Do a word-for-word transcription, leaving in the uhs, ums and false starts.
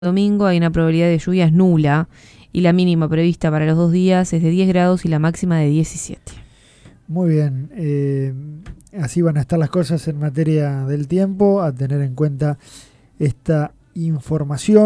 Domingo hay una probabilidad de lluvias nula y la mínima prevista para los dos días es de diez grados y la máxima de diecisiete. Muy bien, eh, así van a estar las cosas en materia del tiempo, a tener en cuenta esta información.